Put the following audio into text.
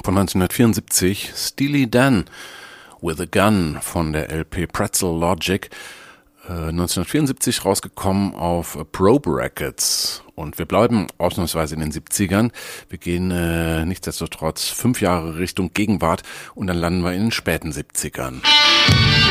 von 1974, Steely Dan with a Gun von der LP Pretzel Logic, 1974 rausgekommen auf Probe Records. Und wir bleiben ausnahmsweise in den 70ern. Wir gehen nichtsdestotrotz 5 Jahre Richtung Gegenwart und dann landen wir in den späten 70ern.